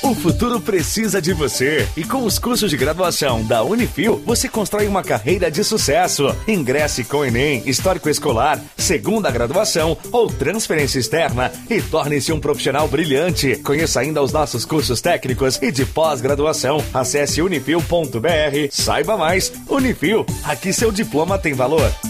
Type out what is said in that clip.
O futuro precisa de você. E com os cursos de graduação da Unifil, você constrói uma carreira de sucesso. Ingresse com Enem, Histórico Escolar, Segunda Graduação ou Transferência Externa e torne-se um profissional brilhante. Conheça ainda os nossos cursos técnicos e de pós-graduação. Acesse unifil.br. Saiba mais. Unifil, aqui seu diploma tem valor.